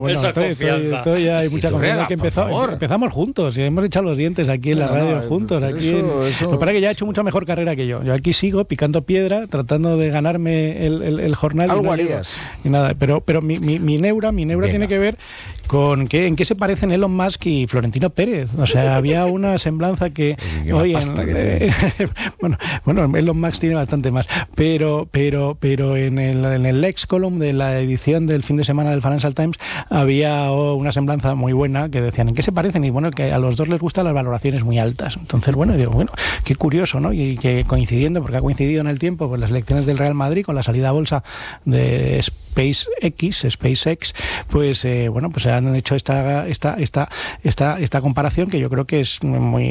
Bueno, esa confianza. ya hay mucha confianza que empezamos juntos y hemos echado los dientes aquí en la radio juntos. Aquí Lo que pasa es que ya ha hecho mucha mejor carrera que yo. Yo aquí sigo picando piedra, tratando de ganarme el jornal. Algo harías. Y nada, pero mi neura tiene que ver con en qué se parecen Elon Musk y Florentino Pérez. O sea, había una semblanza que hoy bueno, Elon Musk tiene bastante más, pero en el Lex column de la edición del fin de semana del Financial Times había una semblanza muy buena que decían en qué se parecen, y bueno, que a los dos les gustan las valoraciones muy altas. Entonces, bueno, digo, bueno, qué curioso, ¿no? Y que coincidiendo, porque ha coincidido en el tiempo, pues las elecciones del Real Madrid con la salida a bolsa de SpaceX, pues bueno, pues han hecho esta comparación que yo creo que es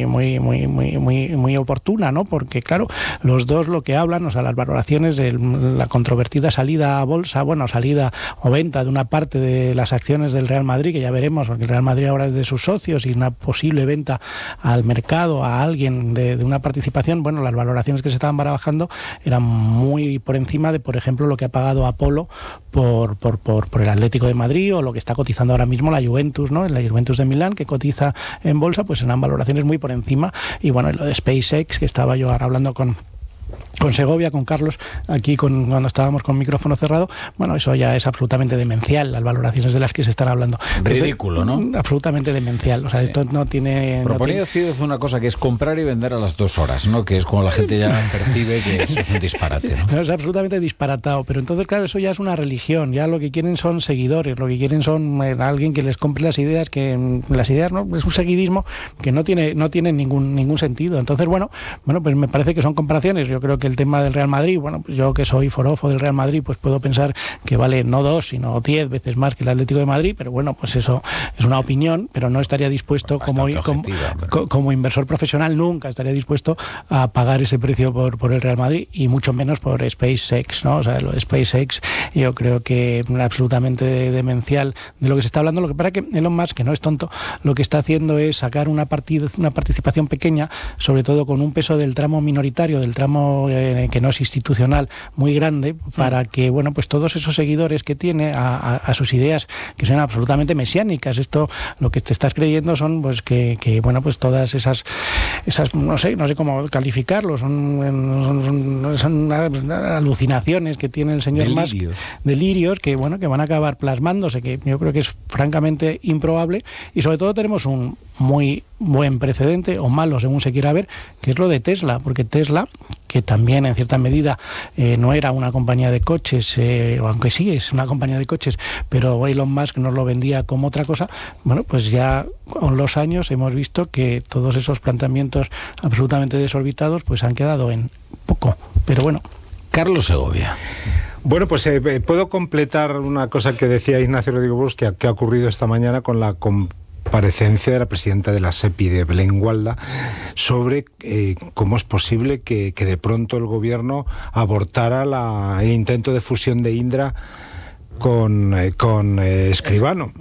muy oportuna, ¿no? Porque claro, los dos lo que hablan, o sea, las valoraciones de la controvertida salida a bolsa, bueno, salida o venta de una parte de las acciones del Real Madrid, que ya veremos, porque el Real Madrid ahora es de sus socios, y una posible venta al mercado a alguien de una participación, bueno, las valoraciones que se estaban barajando eran muy por encima de, por ejemplo, lo que ha pagado Apolo por el Atlético de Madrid, o lo que está cotizando ahora mismo la Juventus, ¿no? La Juventus de Milán, que cotiza en bolsa, pues eran valoraciones muy por encima. Y bueno, lo de SpaceX, que estaba yo ahora hablando con Segovia, con Carlos, aquí cuando estábamos con micrófono cerrado, bueno, eso ya es absolutamente demencial, las valoraciones de las que se están hablando. Ridículo, ¿no? Absolutamente demencial, o sea, sí. Esto no tiene... Proponía usted una cosa que es comprar y vender a las 2 horas, ¿no? Que es como la gente ya percibe que eso es un disparate, ¿no? No, es absolutamente disparatado, pero entonces, claro, eso ya es una religión, ya lo que quieren son seguidores, lo que quieren son alguien que les compre las ideas, no es un seguidismo que no tiene ningún sentido. Entonces, bueno, pues me parece que son comparaciones. Yo creo que el tema del Real Madrid, bueno, pues yo que soy forofo del Real Madrid, pues puedo pensar que vale no 2, sino 10 veces más que el Atlético de Madrid, pero bueno, pues eso es una opinión, pero no estaría dispuesto, como inversor profesional, nunca estaría dispuesto a pagar ese precio por el Real Madrid, y mucho menos por SpaceX, ¿no? O sea, lo de SpaceX yo creo que absolutamente demencial de lo que se está hablando. Lo que pasa es que Elon Musk, que no es tonto, lo que está haciendo es sacar una participación pequeña, sobre todo con un peso del tramo minoritario, del tramo que no es institucional, muy grande, para que, bueno, pues todos esos seguidores que tiene a sus ideas, que son absolutamente mesiánicas. Esto, lo que te estás creyendo son, pues, que bueno, pues todas esas no sé cómo calificarlo, son alucinaciones que tiene el señor Musk, delirios que, bueno, que van a acabar plasmándose, que yo creo que es francamente improbable. Y sobre todo tenemos un muy buen precedente, o malo según se quiera ver, que es lo de Tesla, porque Tesla, que también en cierta medida no era una compañía de coches, aunque sí es una compañía de coches, pero Elon Musk nos lo vendía como otra cosa. Bueno, pues ya con los años hemos visto que todos esos planteamientos absolutamente desorbitados pues han quedado en poco, pero bueno. Carlos Segovia. Bueno, pues puedo completar una cosa que decía Ignacio Rodríguez Burgos, que ha ocurrido esta mañana con la comparecencia de la presidenta de la SEPI, de Belén Gualda, sobre cómo es posible que de pronto el gobierno abortara el intento de fusión de Indra con Escribano.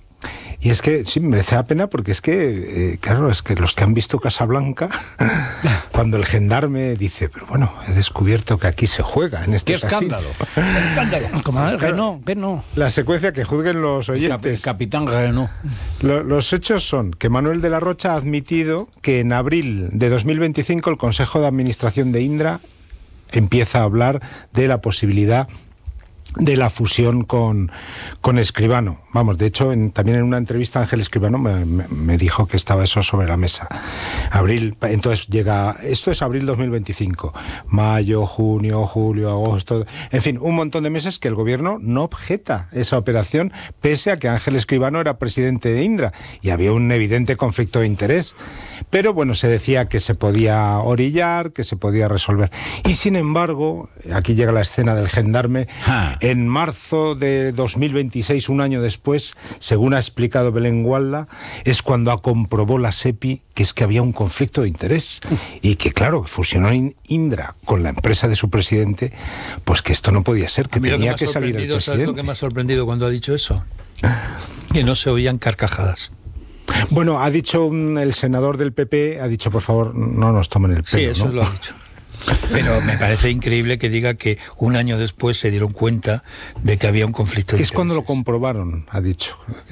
Y es que sí, merece la pena, porque es que, claro, es que los que han visto Casablanca, cuando el gendarme dice, pero bueno, he descubierto que aquí se juega, en este casino. ¡Qué escándalo! Que no. La secuencia, que juzguen los oyentes. Capitán Renault. Los hechos son que Manuel de la Rocha ha admitido que en abril de 2025 el Consejo de Administración de Indra empieza a hablar de la posibilidad de la fusión con Escribano. Vamos, de hecho, también en una entrevista Ángel Escribano me dijo que estaba eso sobre la mesa. Abril, entonces esto es abril 2025, mayo, junio, julio, agosto, en fin, un montón de meses que el gobierno no objeta esa operación, pese a que Ángel Escribano era presidente de Indra y había un evidente conflicto de interés. Pero bueno, se decía que se podía orillar, que se podía resolver. Y sin embargo, aquí llega la escena del gendarme. En marzo de 2026, un año después, según ha explicado Belén Gualda, es cuando comprobó la SEPI que es que había un conflicto de interés y que, claro, fusionó Indra con la empresa de su presidente, pues que esto no podía ser, que tenía que salir el presidente. ¿Sabes lo que me ha sorprendido cuando ha dicho eso? Que no se oían carcajadas. Bueno, ha dicho el senador del PP, ha dicho, por favor, no nos tomen el pelo. Sí, eso ¿no? lo ha dicho. Pero me parece increíble que diga que un año después se dieron cuenta de que había un conflicto de Que es cuando lo intereses. comprobaron, ha dicho.